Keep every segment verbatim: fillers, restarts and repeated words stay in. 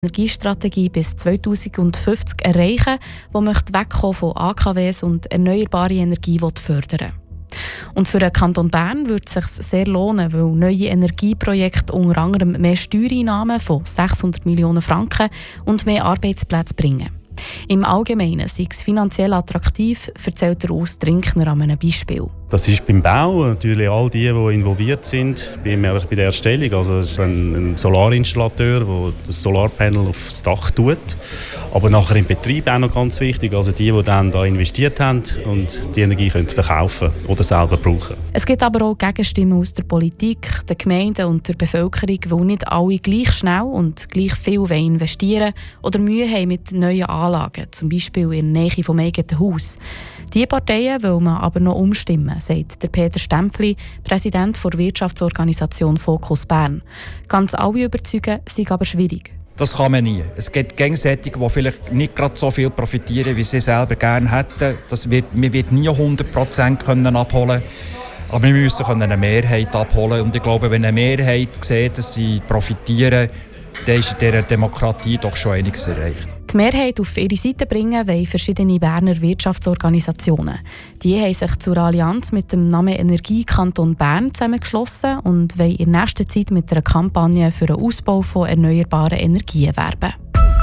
Energiestrategie bis zweitausendfünfzig erreichen, die möchte wegkommen von A K Ws und erneuerbare Energie fördern. Und für den Kanton Bern würde es sich sehr lohnen, weil neue Energieprojekte unter anderem mehr Steuereinnahmen von sechshundert Millionen Franken und mehr Arbeitsplätze bringen. Im Allgemeinen sei es finanziell attraktiv, erzählt der Urs Trinkner an einem Beispiel. Das ist beim Bau natürlich all die, die involviert sind, bei der Erstellung. Also das ist ein Solarinstallateur, der das Solarpanel aufs Dach tut. Aber nachher im Betrieb auch noch ganz wichtig, also die, die dann da investiert haben und die Energie können verkaufen oder selber brauchen. Es gibt aber auch Gegenstimmen aus der Politik, der Gemeinden und der Bevölkerung, weil nicht alle gleich schnell und gleich viel investieren oder Mühe haben mit neuen Anlagen, zum Beispiel in der Nähe vom eigenen Haus. Diese Parteien will man aber noch umstimmen, sagt der Peter Stempfli, Präsident der Wirtschaftsorganisation Fokus Bern. Ganz alle überzeugen, sei aber schwierig. Das kann man nie. Es gibt Gegenseitige, die vielleicht nicht gerade so viel profitieren, wie sie selber gerne hätten. Das wird, man wird nie hundert Prozent abholen können. Aber wir müssen eine Mehrheit abholen. Und ich glaube, wenn eine Mehrheit sieht, dass sie profitieren, dann ist in dieser Demokratie doch schon einiges erreicht. Die Mehrheit auf ihre Seite bringen wollen verschiedene Berner Wirtschaftsorganisationen. Die haben sich zur Allianz mit dem Namen Energie Kanton Bern zusammengeschlossen und wollen in nächster Zeit mit einer Kampagne für den Ausbau von erneuerbaren Energien werben.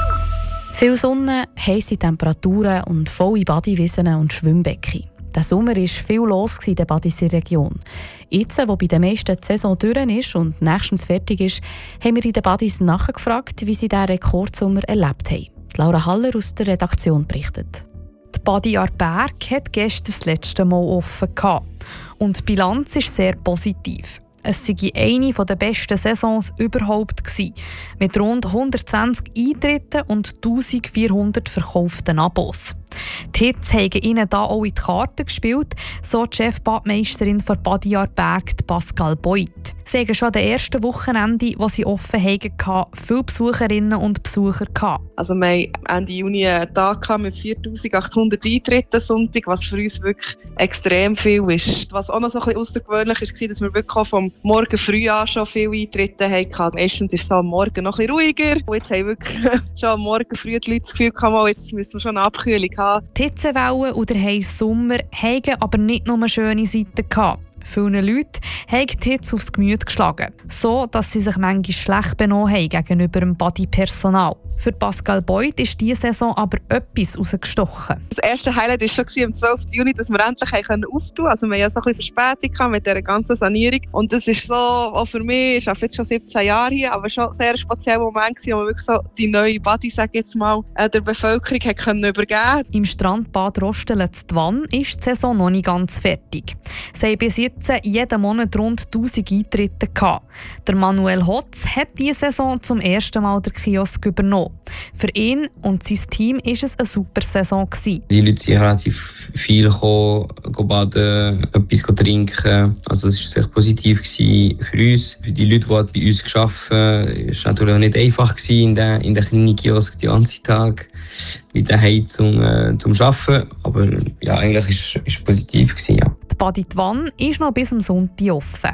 Viel Sonne, heisse Temperaturen und volle Badewiesen und Schwimmbecken. Der Sommer war viel los in der Badisser Region. Jetzt, wo bei den meisten die Saison durch ist und nächstens fertig ist, haben wir in den Badis nachgefragt, wie sie diesen Rekordsommer erlebt haben. Laura Haller aus der Redaktion berichtet. Die Badi Aarberg hat gestern das letzte Mal offen gehabt. Und die Bilanz ist sehr positiv. Es war eine der besten Saisons überhaupt gewesen, mit rund hundertzwanzig Eintritten und eintausendvierhundert verkauften Abos. Die Hits haben ihnen da auch in die Karten gespielt, so die Chefbadmeisterin von Badi Aarberg, Pascal Beuth. Sie hatten schon an den ersten Wochenende, wo sie offen hatten, viele Besucherinnen und Besucher gehabt. Also wir hatten Ende Juni einen Tag mit viertausendachthundert Eintritten Sonntag, was für uns wirklich extrem viel ist. Was auch noch so ein bisschen außergewöhnlich war, dass wir wirklich vom Morgen früh an schon viele Eintritte hatten. Meistens ist es am Morgen noch ein bisschen ruhiger. Und jetzt haben wirklich schon am Morgen früh die Leute das Gefühl gehabt, jetzt müssen wir schon eine Abkühlung haben. Die Hitzewelle und der heiße Sommer hatten aber nicht nur schöne Seiten gehabt. Vielen Leuten haben die Hitze aufs Gemüt geschlagen, so dass sie sich manchmal schlecht benommen haben gegenüber dem Badi-Personal. Für Pascal Beuth ist diese Saison aber etwas rausgestochen. Das erste Highlight war schon am zwölften Juni, dass wir endlich auftun konnten. Also wir hatten ja so ein bisschen Verspätung mit dieser ganzen Sanierung. Und das ist so, auch für mich, ich arbeite jetzt schon siebzehn Jahre hier, aber schon ein sehr spezieller Moment gewesen, wo wir wirklich so die neue Badi, sage ich jetzt mal, der Bevölkerung hat können übergeben. Im Strandbad Rostelen-Zwann ist die Saison noch nicht ganz fertig. Sie haben bis jetzt jeden Monat rund tausend Eintritte gehabt. Der Manuel Hotz hat diese Saison zum ersten Mal den Kiosk übernommen. Für ihn und sein Team war es eine super Saison gewesen. Die Leute sind relativ viel gekommen, baden, etwas trinken. Also es war sehr positiv für uns. Für die Leute, die bei uns gearbeitet haben, war es natürlich auch nicht einfach in den, in den kleinen Kiosk den ganzen Tag mit der Heizung äh, zum Arbeiten. Aber ja, eigentlich war es, es positiv gewesen, ja. Die Badi Twann ist noch bis am Sonntag offen.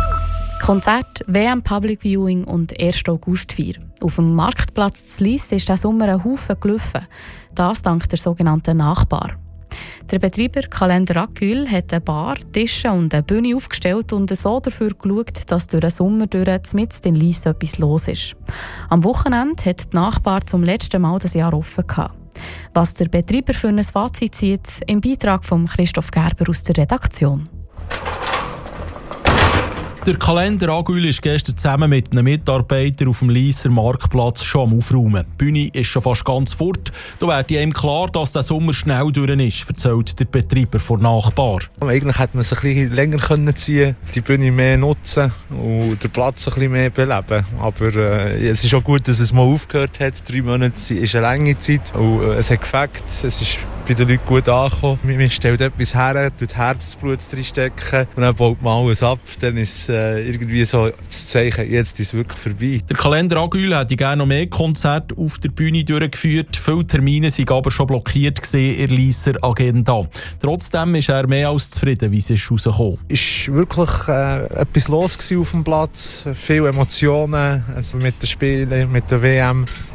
Konzert, W M Public Viewing und erste Augustfeier. Auf dem Marktplatz zu Lyss ist diesen Sommer ein Haufen gelaufen. Das dank der sogenannten Nachbar. Der Betreiber Kalender Acül hat eine Bar, Tische und eine Bühne aufgestellt und so dafür geschaut, dass durch den Sommer durch mitten in Lyss etwas los ist. Am Wochenende hat die Nachbar zum letzten Mal das Jahr offen gehabt. Was der Betreiber für ein Fazit zieht, im Beitrag von Christoph Gerber aus der Redaktion. Der Kalender Acül ist gestern zusammen mit einem Mitarbeiter auf dem Lysser Marktplatz schon am Aufräumen. Die Bühne ist schon fast ganz fort. Da wird ihm klar, dass der Sommer schnell durch ist, erzählt der Betreiber der Nachbar. Eigentlich hätte man es ein bisschen länger können ziehen, die Bühne mehr nutzen und den Platz ein bisschen mehr beleben. Aber äh, es ist auch gut, dass es mal aufgehört hat. Drei Monate ist eine lange Zeit und äh, es hat gefällt. Es ist bei den Leuten gut angekommen. Man stellt etwas her, tut Herbstblut reinstecken und dann baut man alles ab. Dann ist äh, irgendwie so das Zeichen, jetzt ist es wirklich vorbei. Der Kalender Acül hätte gerne noch mehr Konzerte auf der Bühne durchgeführt. Viele Termine waren aber schon blockiert in der Lysser Agenda. Trotzdem ist er mehr als zufrieden, wie es ist rausgekommen. Es war wirklich äh, etwas los auf dem Platz. Viele Emotionen also mit den Spielen, mit der W M.